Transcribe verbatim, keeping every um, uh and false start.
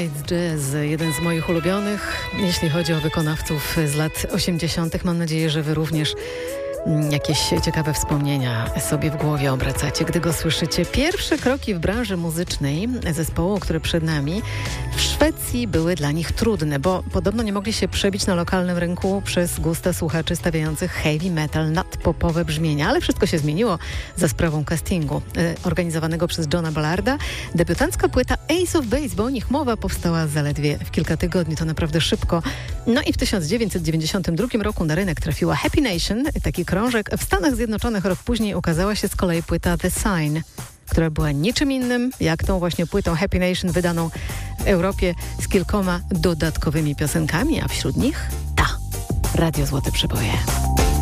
Hates Jazz, jeden z moich ulubionych, jeśli chodzi o wykonawców z lat osiemdziesiątych. Mam nadzieję, że wy również jakieś ciekawe wspomnienia sobie w głowie obracacie, gdy go słyszycie. Pierwsze kroki w branży muzycznej zespołu, który przed nami, w Szwecji były dla nich trudne, bo podobno nie mogli się przebić na lokalnym rynku przez gusta słuchaczy stawiających heavy metal, nadpopowe brzmienia, ale wszystko się zmieniło za sprawą castingu e, organizowanego przez Johna Ballarda. Debiutancka płyta Ace of Base, bo o nich mowa, powstała zaledwie w kilka tygodni, to naprawdę szybko. No i w tysiąc dziewięćset dziewięćdziesiątym drugim roku na rynek trafiła Happy Nation, taki krążek. W Stanach Zjednoczonych rok później ukazała się z kolei płyta The Sign, która była niczym innym jak tą właśnie płytą Happy Nation wydaną w Europie z kilkoma dodatkowymi piosenkami, a wśród nich ta, Radio Złote Przeboje.